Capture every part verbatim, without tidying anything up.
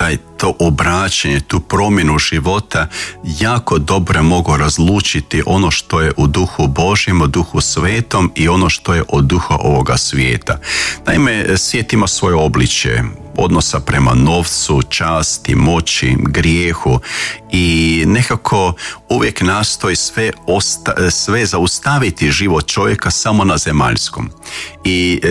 taj, to obraćanje, tu promjenu života jako dobro mogu razlučiti ono što je u duhu Božjem, u duhu svetom i ono što je od duha ovoga svijeta. Naime, svijet ima svoje obličje odnosa prema novcu, časti, moći, grijehu i nekako uvijek nastoji sve, osta- sve zaustaviti život čovjeka samo na zemaljskom. I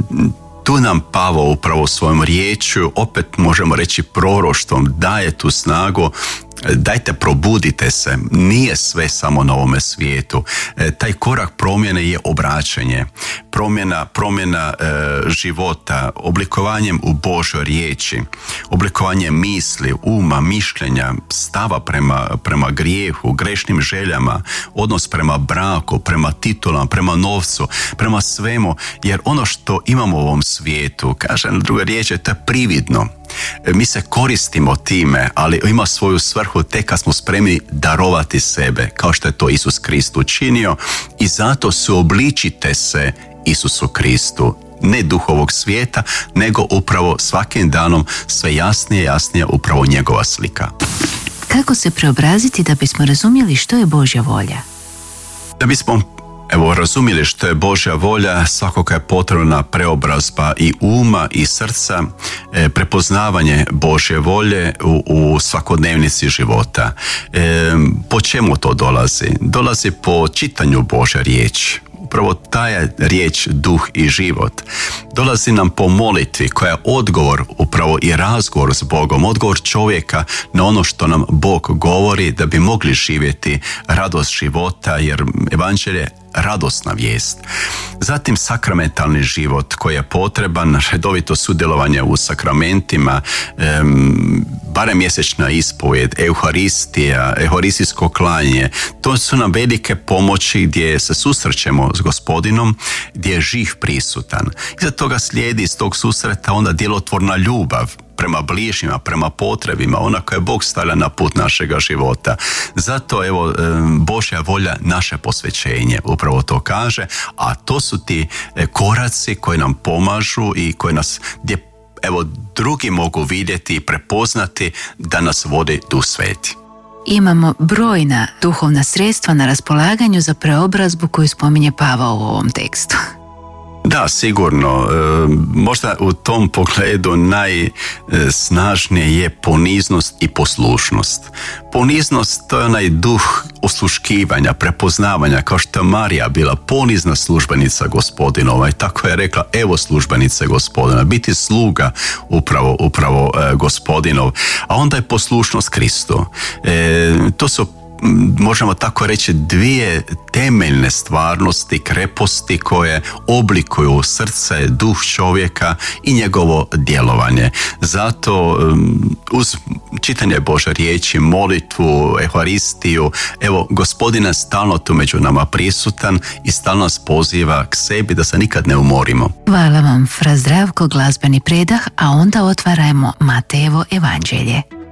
tu nam Pavao upravo u svojom riječju, opet možemo reći proroštvom, daje tu snagu. Dajte, probudite se, nije sve samo na ovome svijetu. E, taj korak promjene je obraćanje, promjena, promjena e, života, oblikovanjem u Božoj riječi, oblikovanje misli, uma, mišljenja, stava prema, prema grijehu, grešnim željama, odnos prema braku, prema titulama, prema novcu, prema svemu, jer ono što imamo u ovom svijetu, kažem druga riječ, je to je prividno. Mi se koristimo time, ali ima svoju svrhu tek kad smo spremni darovati sebe, kao što je to Isus Krist učinio, i zato suobličite se Isusu Kristu, ne duhovog svijeta, nego upravo svakim danom sve jasnije i jasnije upravo njegova slika. Kako se preobraziti da bismo razumjeli što je Božja volja? Da bismo Evo, razumjeli što je Božja volja, svakako je potrebna preobrazba i uma i srca, e, prepoznavanje Božje volje u, u svakodnevnici života. E, po čemu to dolazi? Dolazi po čitanju Božje riječi. Upravo ta je riječ duh i život. Dolazi nam po molitvi koja je odgovor, upravo i razgovor s Bogom, odgovor čovjeka na ono što nam Bog govori da bi mogli živjeti radost života, jer evanđelje je radosna vijest. Zatim sakramentalni život koji je potreban, redovito sudjelovanje u sakramentima, em, barem mjesečna ispovjed, euharistija, euharistijsko klanje. To su nam velike pomoći gdje se susrećemo s Gospodinom, gdje je živ prisutan. Iza toga slijedi iz tog susreta onda djelotvorna ljubav prema bližnjima, prema potrebima, ona koja je Bog stavlja na put našega života. Zato, evo, Božja volja, naše posvećenje, upravo to kaže, a to su ti koraci koji nam pomažu i koji nas, gdje, evo, drugi mogu vidjeti i prepoznati da nas vodi Duh Sveti. Imamo brojna duhovna sredstva na raspolaganju za preobrazbu koju spominje Pavao u ovom tekstu. Da, sigurno. E, možda u tom pogledu najsnažnije je poniznost i poslušnost. Poniznost, to je onaj duh osluškivanja, prepoznavanja, kao što je Marija bila ponizna službenica Gospodinova i tako je rekla, evo službenice Gospodina, biti sluga upravo, upravo e, Gospodinov. A onda je poslušnost Kristu. E, to su, možemo tako reći, dvije temeljne stvarnosti, kreposti koje oblikuju srce, duh čovjeka i njegovo djelovanje. Zato uz čitanje Božje riječi, molitvu, euharistiju, evo, Gospodin je stalno tu među nama prisutan i stalno nas poziva k sebi da se nikad ne umorimo. Hvala vam, fra Zdravko, glazbeni predah, a onda otvarajmo Matejevo evanđelje.